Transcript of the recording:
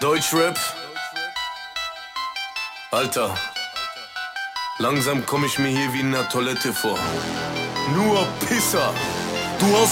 Deutschrap? Alter, langsam komm ich mir hier wie in einer Toilette vor. Nur Pisser. Du hast